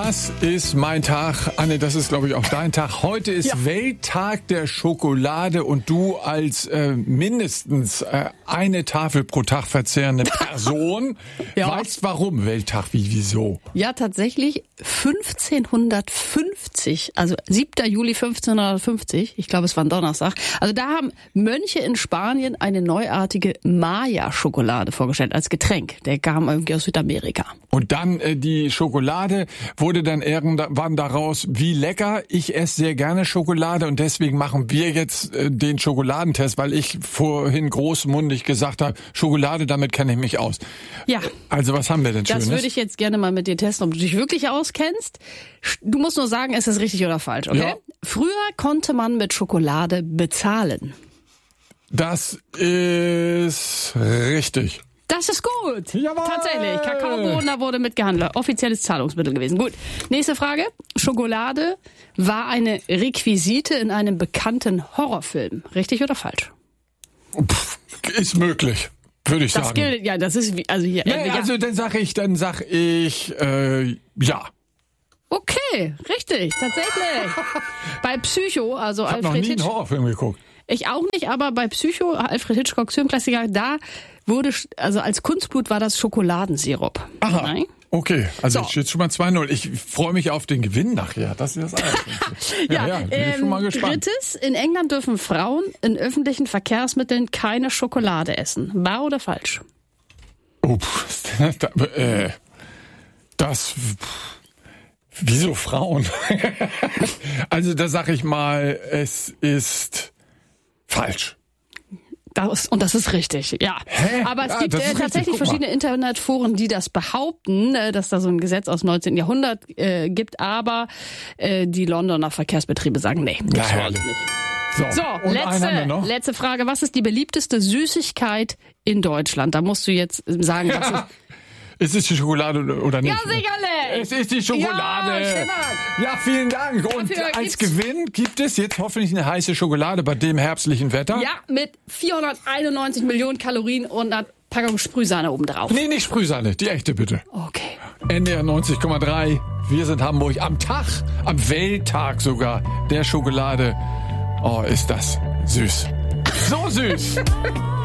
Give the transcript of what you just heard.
Das ist mein Tag. Anne, das ist, glaube ich, auch dein Tag. Heute ist Welttag der Schokolade und du als mindestens eine Tafel pro Tag verzehrende Person weißt, warum Welttag, wieso? Ja, tatsächlich 1550, also 7. Juli 1550, ich glaube, es war ein Donnerstag. Also da haben Mönche in Spanien eine neuartige Maya-Schokolade vorgestellt als Getränk. Der kam irgendwie aus Südamerika. Und dann die Schokolade wurde dann irgendwann daraus, wie lecker. Ich esse sehr gerne Schokolade und deswegen machen wir jetzt den Schokoladentest, weil ich vorhin großmundig gesagt habe, Schokolade, damit kenne ich mich aus. Ja. Also was haben wir denn Schönes? Das würde ich jetzt gerne mal mit dir testen, ob du dich wirklich auskennst. Du musst nur sagen, ist das richtig oder falsch, okay? Ja. Früher konnte man mit Schokolade bezahlen. Das ist richtig. Das ist gut. Jawohl. Tatsächlich. Kakaobohnen, da wurde mitgehandelt. Offizielles Zahlungsmittel gewesen. Gut. Nächste Frage. Schokolade war eine Requisite in einem bekannten Horrorfilm. Richtig oder falsch? Ist möglich, würde ich sagen. Das gilt, ja, das ist, also hier. Nee, also dann sag ich, ja. Okay, richtig, tatsächlich. Bei Psycho, also Ich habe noch Alfred nie einen Hitchcock. Horrorfilm geguckt. Ich auch nicht, aber bei Psycho, Alfred Hitchcocks Filmklassiker, da wurde, also als Kunstblut war das Schokoladensirup. Aha. Nein? Okay, also So. jetzt steht schon mal 2-0. Ich freue mich auf den Gewinn nachher. Das ist das alles. Ja, bin ich schon mal gespannt. Drittes, in England dürfen Frauen in öffentlichen Verkehrsmitteln keine Schokolade essen. Wahr oder falsch? Wieso Frauen? Also da sag ich mal, es ist falsch. Das ist richtig, ja. Hä? Aber es Ja, gibt das ist richtig. tatsächlich Guck mal. verschiedene Internetforen, die das behaupten, dass da so ein Gesetz aus dem 19. Jahrhundert gibt, aber die Londoner Verkehrsbetriebe sagen, nee, Na, das herrlich. nicht. So, und einen haben wir noch. letzte Frage. Was ist die beliebteste Süßigkeit in Deutschland? Da musst du jetzt sagen, was ist... Ist es die Schokolade oder nicht? Ja, sicherlich! Es ist die Schokolade. Ja, Stefan. Ja, vielen Dank. Und Dafür als gibt's- Gewinn gibt es jetzt hoffentlich eine heiße Schokolade bei dem herbstlichen Wetter. Ja, mit 491 Millionen Kalorien und einer Packung Sprühsahne oben drauf. Nee, nicht Sprühsahne, die echte bitte. Okay. NDR 90,3. Wir sind Hamburg am Welttag sogar der Schokolade. Oh, ist das süß. So süß.